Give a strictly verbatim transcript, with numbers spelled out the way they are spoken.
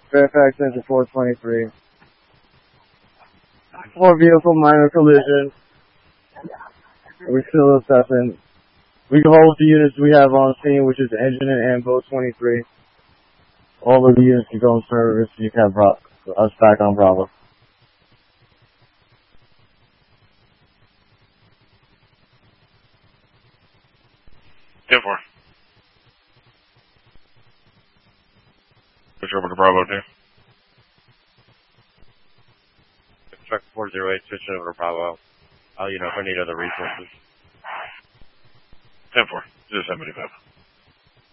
Fairfax Engine four twenty-three. Four vehicle minor collision. We're still assessing. We can hold the units we have on scene, which is engine and boat twenty-three. All of the units can go in service. You can have Bra- us back on Bravo. ten four. Switch over to Bravo two. Truck four zero eight, switch over to Bravo. I'll, you know, if I need other resources. ten four. zero seven five.